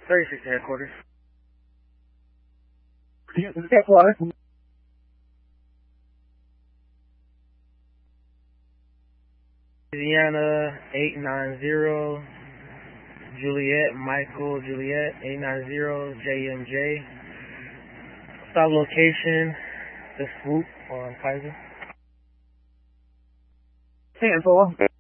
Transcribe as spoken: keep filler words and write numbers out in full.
thirty-six to headquarters. Yes, it's Catwater. Louisiana eight nine zero, Juliet, Michael, Juliet, eight nine zero, J M J. Stop location, the swoop on Kaiser. ten four.